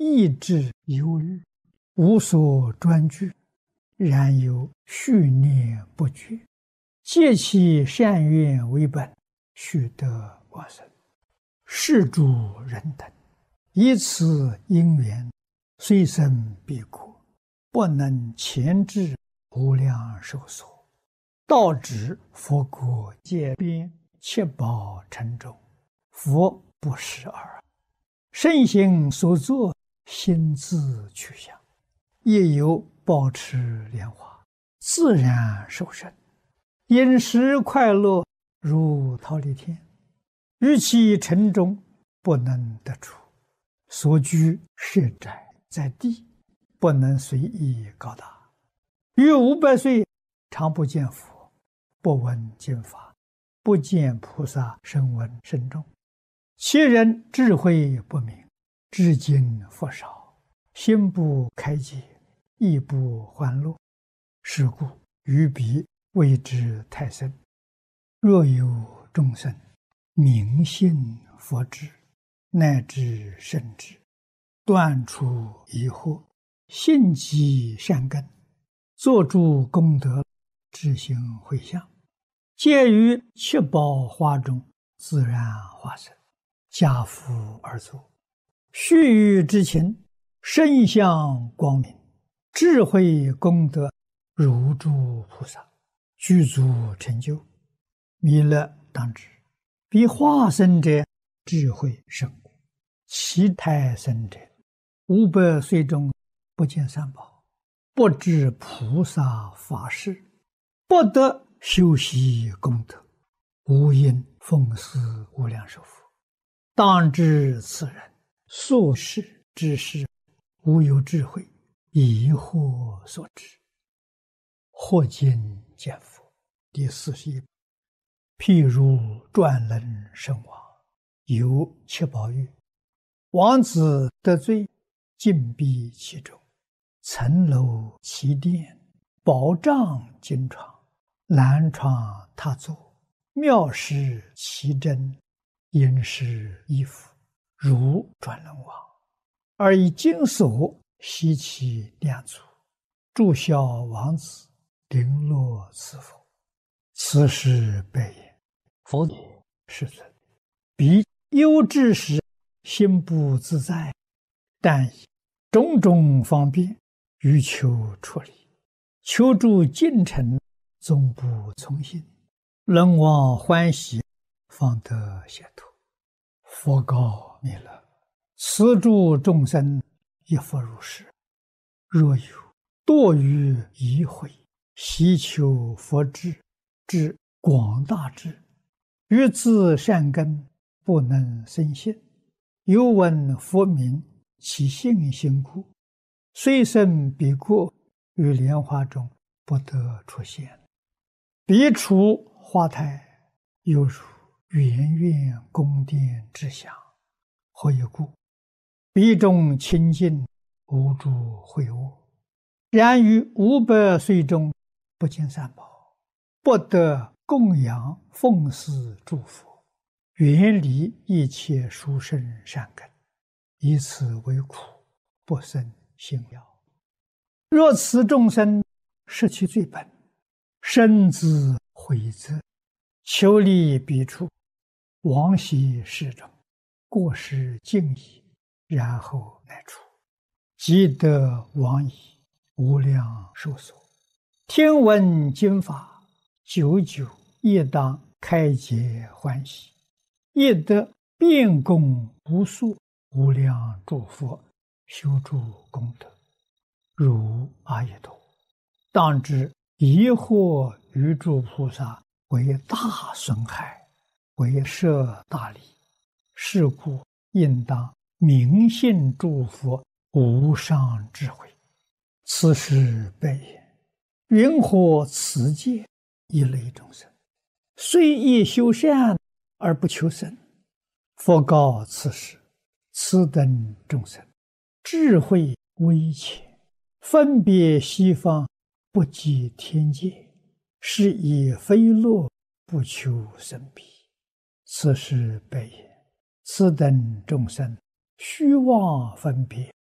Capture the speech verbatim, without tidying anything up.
意志忧虑，无所专据，然有续念不绝，借其善愿为本，须得往生。是诸人等，以此因缘，虽生彼国，不能前至无量寿所，道指佛国界边，七宝城中，佛不识耳。圣行所作，心自去向，亦有保持莲花，自然受生，饮食快乐，如忉利天。于其城中，不能得出，所居设宅在地，不能随意高大。于五百岁，常不见佛，不闻经法，不见菩萨声闻声众。其人智慧不明，知经佛少，心不开解，亦不欢乐。是故于彼谓之太甚。若有众生明信佛智，乃至圣智，断除疑惑，信积善根，作诸功德，自行回向，皆于七宝花中自然化身，家父而坐，须臾之情，身相光明，智慧功德如诸菩萨，具足成就。弥勒当知，彼化身者智慧甚故，其胎生者五百岁中不见三宝，不知菩萨法事，不得修习功德，无因奉祀无量寿佛。当知此人所事之事，无有智慧，疑惑所致。或今见佛第四十一。譬如转轮圣王，有七宝玉，王子得罪，禁闭其中，层楼其殿，宝帐金床，兰床榻座，妙施其珍，殷实衣服，如转轮王，而以金锁悉其两足，祝孝王子，绫罗赐佛。此时悲言：佛也，世尊，彼忧之时，心不自在，但以种种方便，欲求出离，求助近臣，终不从心，人望欢喜，方得解脱。佛告弥勒：此诸众生，亦复如是。若有堕于疑悔，希求佛智，至广大智，于自善根，不能生信，有闻佛名，其信心故，虽生彼国，于莲花中不得出现。彼处花台，犹如圆圆宫殿之祥。何以故？彼中清净，无诸秽恶。然于五百岁中，不见三宝，不得供养奉祀诸佛，远离一切殊胜善根，以此为苦，不生信了。若此众生失其罪本，深自悔责，求离彼处，往昔世中，过失尽已，然后乃出，即得往矣，无量寿所。听闻经法，久久亦当开解欢喜，亦得遍供无数无量诸佛，修诸功德，如阿逸多。当知疑惑于诸菩萨，为大损害，为摄大利。是故应当明信诸佛无上智慧。此时悲言：云何此界一类众生，虽亦修善而不求生？佛告此时：此等众生，智慧微浅，分别西方，不及天界，是以非乐，不求生彼。此时悲言：此等众生，虚妄分别，